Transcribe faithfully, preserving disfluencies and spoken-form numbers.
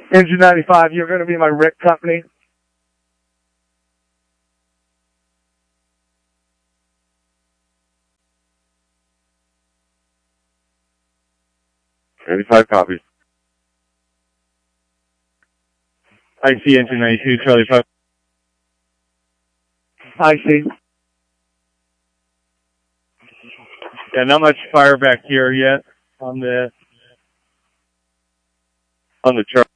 Engine ninety-five, you're going to be my R I C company. ninety-five copies. I see engine ninety-two, Charlie five. I see. Yeah, not much fire back here yet on the on the truck.